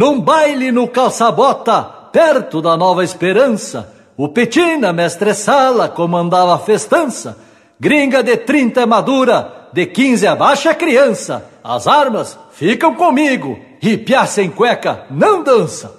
Num baile no calça-bota, perto da Nova Esperança, o Petina, mestre Sala, comandava a festança. Gringa de 30 é madura, de 15 abaixo é criança. As armas ficam comigo, e piá sem cueca não dança.